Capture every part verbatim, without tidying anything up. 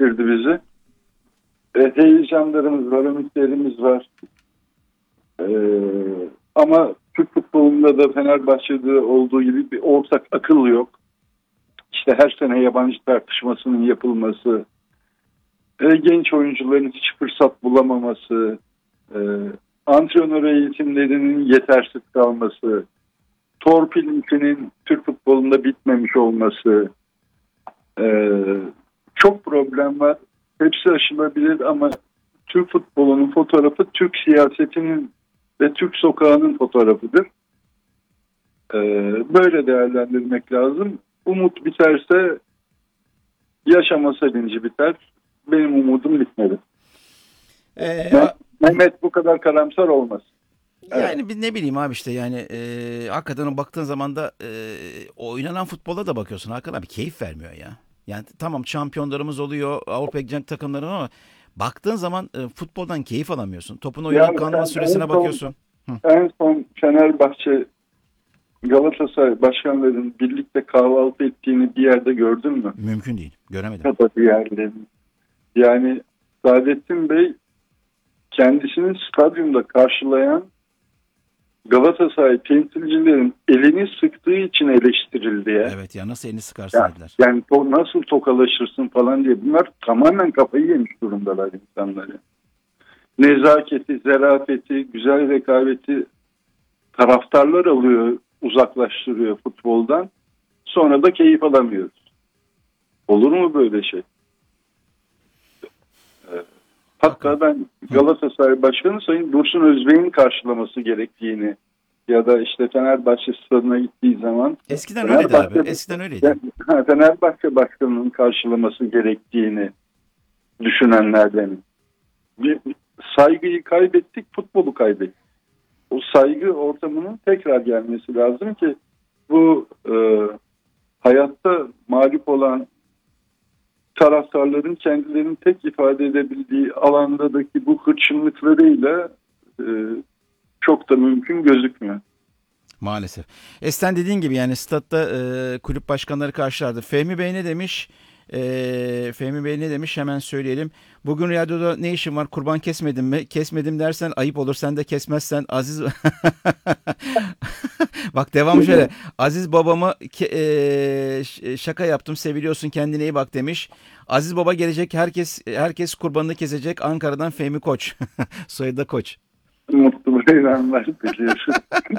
getirdi bizi. E, heyecanlarımız var, ümitlerimiz var. E, ama Türk futbolunda da Fenerbahçe'de olduğu gibi bir ortak akıl yok. İşte her sene yabancı tartışmasının yapılması, e, genç oyuncuların hiç fırsat bulamaması, e, antrenör eğitimlerinin yetersiz kalması, torpil işinin Türk futbolunda bitmemiş olması, e, çok problem var. Hepsi aşılabilir ama Türk futbolunun fotoğrafı Türk siyasetinin ve Türk sokağının fotoğrafıdır. E, böyle değerlendirmek lazım. Umut biterse yaşama sevinci biter. Benim umudum bitmedi. Ee, Mehmet bu kadar karamsar olmaz. Yani evet. Ne bileyim abi işte yani e, hakikaten baktığın zaman da e, oynanan futbola da bakıyorsun. Hakikaten bir keyif vermiyor ya. Yani tamam şampiyonlarımız oluyor Avrupa Lig takımları ama baktığın zaman e, futboldan keyif alamıyorsun. Topun oyuna kalma süresine en bakıyorsun. Son, en son Fenerbahçe Galatasaray başkanlarının birlikte kahvaltı ettiğini bir yerde gördün mü? Mümkün değil. Göremedim. Kapadı yerlerini. Yani Saadettin Bey kendisini stadyumda karşılayan Galatasaray temsilcilerin elini sıktığı için eleştirildi ya. Evet ya nasıl elini sıkarsın yani, dediler. Yani to, nasıl tokalaşırsın falan diye. Bunlar tamamen kafayı yemiş durumdalar insanları. Nezaketi, zerafeti, güzel rekabeti taraftarlar alıyor, uzaklaştırıyor futboldan. Sonra da keyif alamıyoruz. Olur mu böyle şey? Hatta ben Galatasaray Başkanı Sayın Dursun Özbey'in karşılaması gerektiğini ya da işte Fenerbahçe stadına gittiği zaman eskiden öyleydi abi. Eskiden öyleydi. Fenerbahçe Başkanı'nın karşılaması gerektiğini düşünenlerdenim. Bir saygıyı kaybettik, futbolu kaybettik. O saygı ortamının tekrar gelmesi lazım ki bu e, hayatta mağlup olan taraftarların kendilerini tek ifade edebildiği alandaki bu hırçınlıklarıyla e, çok da mümkün gözükmüyor. Maalesef. Esten dediğin gibi yani statta e, kulüp başkanları karşılardı. Fehmi Bey ne demiş? E, Fehmi Bey ne demiş? Hemen söyleyelim. Bugün radyoda ne işin var? Kurban kesmedin mi? Kesmedim dersen ayıp olur. Sen de kesmezsen Aziz... Bak devam şöyle. Aziz babamı ke- e, şaka yaptım. Seviliyorsun kendine iyi bak demiş. Aziz baba gelecek. Herkes herkes kurbanını kesecek. Ankara'dan Fehmi Koç. Soyadı da Koç. Mutlu bayramlar diliyorsun.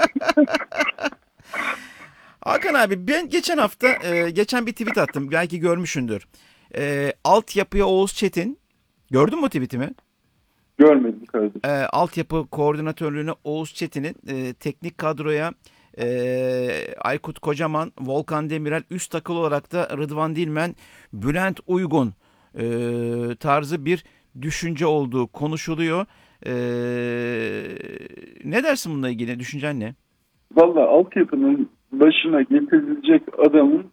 Hakan abi ben geçen hafta e, geçen bir tweet attım. Belki görmüşsündür. E, altyapıya Oğuz Çetin. Gördün mü o tweetimi? Görmedim kardeşim. E, altyapı koordinatörlüğüne Oğuz Çetin'in e, teknik kadroya e, Aykut Kocaman, Volkan Demirel, üst akıl olarak da Rıdvan Dilmen, Bülent Uygun e, tarzı bir düşünce olduğu konuşuluyor. E, ne dersin bununla ilgili? Düşüncen ne? Vallahi altyapının başına getirilecek adamın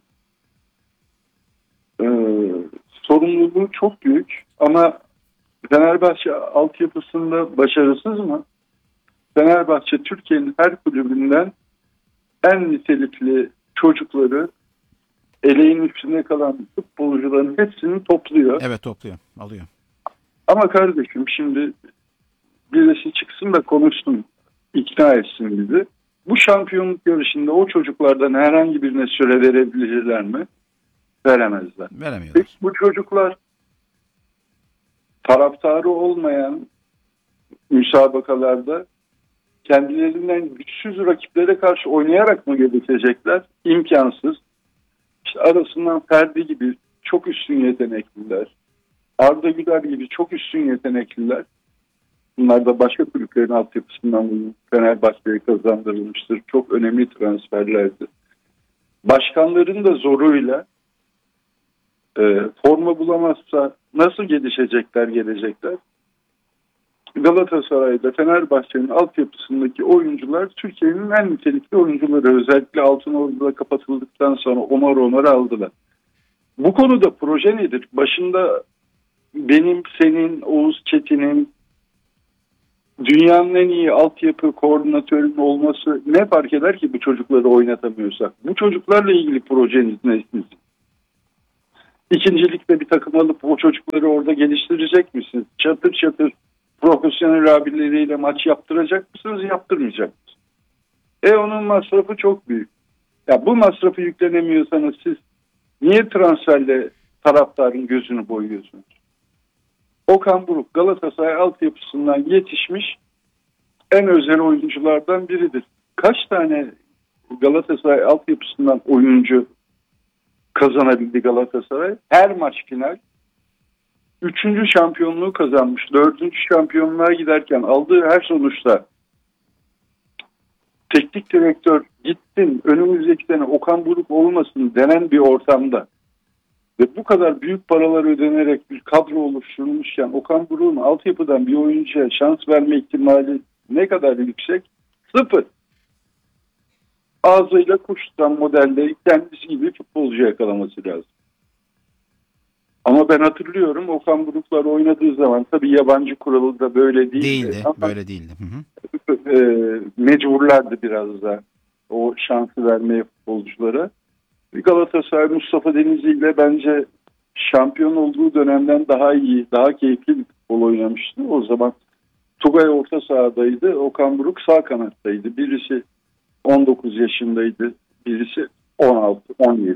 e, sorumluluğu çok büyük ama Fenerbahçe altyapısında başarısız mı? Fenerbahçe Türkiye'nin her kulübünden en nitelikli çocukları, eleğin üstünde kalan futbolcuların hepsini topluyor. Evet topluyor, alıyor. Ama kardeşim şimdi birisi çıksın da konuşsun, ikna etsin bizi. Bu şampiyonluk yarışında o çocuklardan herhangi birine süre verebilirler mi? Veremezler. Veremiyorlar. Peki bu çocuklar taraftarı olmayan müsabakalarda kendilerinden güçsüz rakiplere karşı oynayarak mı gelişecekler? İmkansız. İşte arasından Ferdi gibi çok üstün yetenekliler, Arda Güler gibi çok üstün yetenekliler. Bunlar da başka kulüplerin altyapısından Fenerbahçe'ye kazandırılmıştır. Çok önemli transferlerdi. Başkanların da zoruyla e, forma bulamazsa nasıl gelişecekler, gelecekler? Galatasaray'da Fenerbahçe'nin altyapısındaki oyuncular Türkiye'nin en nitelikli oyuncuları. Özellikle Altınordu'da kapatıldıktan sonra onar onar aldılar. Bu konuda proje nedir? Başında benim, senin, Oğuz Çetin'in, dünyanın en iyi altyapı koordinatörünün olması ne fark eder ki bu çocukları oynatamıyorsak? Bu çocuklarla ilgili projeniz ne sizin? İkincilikte bir takım alıp o çocukları orada geliştirecek misiniz? Çatır çatır profesyonel abileriyle maç yaptıracak mısınız, yaptırmayacak mısınız? E onun masrafı çok büyük. Ya bu masrafı yüklenemiyorsanız siz niye transferle taraftarın gözünü boyuyorsunuz? Okan Buruk Galatasaray altyapısından yetişmiş en özel oyunculardan biridir. Kaç tane Galatasaray altyapısından oyuncu kazanabildi Galatasaray? Her maç final. Üçüncü şampiyonluğu kazanmış. Dördüncü şampiyonluğa giderken aldığı her sonuçta teknik direktör gitsin önümüzdeki sene Okan Buruk olmasın denen bir ortamda ve bu kadar büyük paralar ödenerek bir kadro oluşturulmuşken Okan Buruk'un altyapıdan bir oyuncuya şans verme ihtimali ne kadar yüksek? Sıfır. Ağzıyla kuş tutan modelde kendisi gibi futbolcu yakalaması lazım. Ama ben hatırlıyorum Okan Buruklar oynadığı zaman tabii yabancı kuralı da böyle değildi. Değildi, Ama böyle değildi. Hı hı. E, mecburlardı biraz da o şansı vermeye futbolculara. Galatasaray Mustafa Denizli ile bence şampiyon olduğu dönemden daha iyi, daha keyifli bir futbol oynamıştı. O zaman Tugay orta sahadaydı, Okan Buruk sağ kanattaydı. Birisi on dokuz yaşındaydı, birisi on altı on yedi.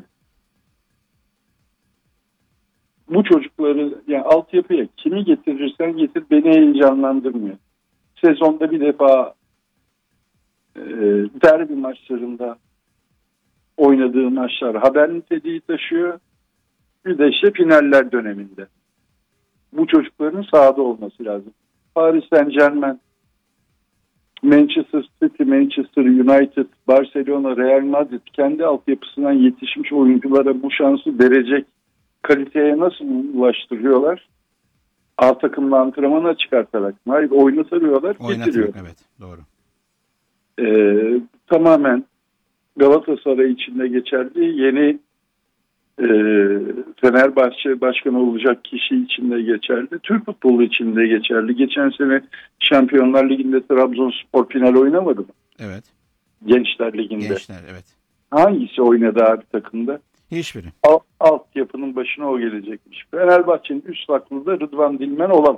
Bu çocukları yani altyapıya kimi getirirsen getir beni heyecanlandırmıyor. Sezonda bir defa e, derbi maçlarında oynadığı maçlar haber niteliği taşıyor. Bir de işte finaller döneminde. Bu çocukların sahada olması lazım. Paris Saint-Germain, Manchester City, Manchester United, Barcelona, Real Madrid kendi altyapısından yetişmiş oyunculara bu şansı verecek kaliteye nasıl ulaştırıyorlar? A takımla antrenmana çıkartarak. Hayır, oynatıyorlar, getiriyor. Evet, doğru. Ee, tamamen Galatasaray içinde geçerli, yeni e, Fenerbahçe başkanı olacak kişi içinde geçerli, Türk futbolu içinde geçerli. Geçen sene Şampiyonlar Ligi'nde Trabzonspor final oynamadı mı? Evet. Gençler Ligi'nde. Gençler, evet. Hangisi oynadı abi takımda? Hiçbiri. Alt, altyapının başına o gelecekmiş. Fenerbahçe'nin üst aklında Rıdvan Dilmen olamaz.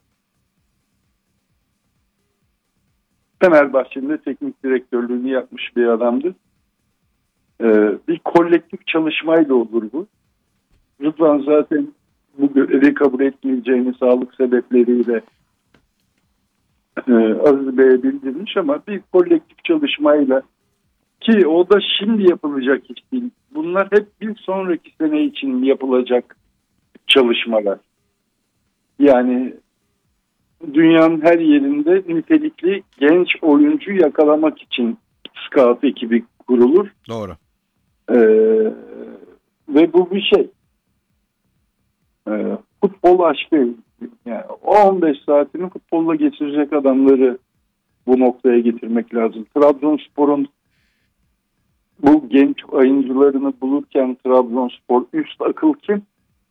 Fenerbahçe'nin de teknik direktörlüğünü yapmış bir adamdı. Ee, bir kolektif çalışmayla olur bu. Rıdvan zaten bu görevi kabul etmeyeceğini sağlık sebepleriyle e, Aziz Bey'e bildirmiş ama bir kolektif çalışmayla, ki o da şimdi yapılacak iş değil. Bunlar hep bir sonraki sene için yapılacak çalışmalar. Yani dünyanın her yerinde nitelikli genç oyuncu yakalamak için scout ekibi kurulur. Doğru. Ee, ve bu bir şey. Ee, futbol aşkı. Yani on beş saatini futbolla geçirecek adamları bu noktaya getirmek lazım. Trabzonspor'un bu genç oyuncularını bulurken Trabzonspor üst akıl kim?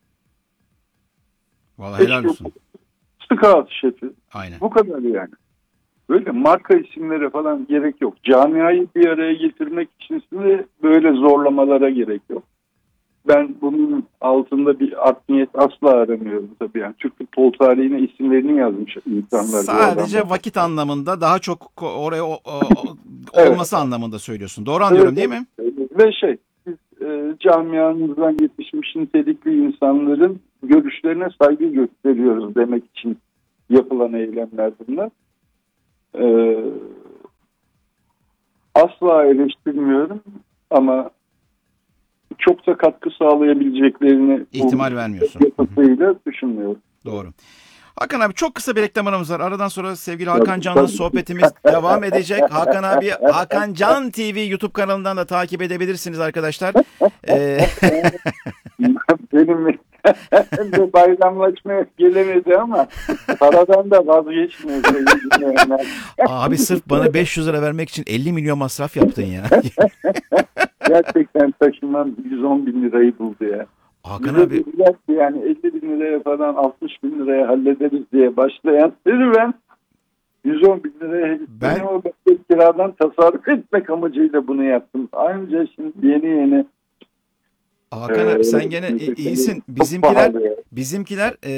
Vallahi helal olsun. Scout şefi. Aynen. Bu kadar yani. Böyle marka isimlere falan gerek yok. Camiayı bir araya getirmek için de böyle zorlamalara gerek yok. Ben bunun altında bir art niyet asla aramıyorum tabii. Yani Türk futbol tarihine isimlerini yazmış insanlar. Sadece vakit anlamında daha çok oraya o, o, olması evet. anlamında söylüyorsun. Doğru anlıyorum evet, değil mi? Ve şey, biz e, camiamızdan yetişmiş nitelikli insanların görüşlerine saygı gösteriyoruz demek için yapılan eylemler bunlar. E, asla eleştirmiyorum ama çok da katkı sağlayabileceklerini ihtimal vermiyorsun. Yapısıyla düşünmüyorum. Doğru. Hakan abi çok kısa bir reklam aramız var. Aradan sonra sevgili Hakan Can'la sohbetimiz devam edecek. Hakan abi Hakan Can T V YouTube kanalından da takip edebilirsiniz arkadaşlar. Ee... Benim de bayramlaşmaya gelemedi ama paradan da vazgeçmiyor. Abi sırf bana beş yüz lira vermek için elli milyon masraf yaptın ya. Gerçekten taşınmam yüz on bin lirayı buldu ya. Hakan Bize abi. Yani elli bin liraya falan altmış bin liraya hallederiz diye başlayan ben yüz on bin liraya ben o kiradan tasarruf etmek amacıyla bunu yaptım. Ayrıca şimdi yeni yeni Hakan abi Ee, sen gene i- iyisin. çok Bizimkiler pahalı ya. bizimkiler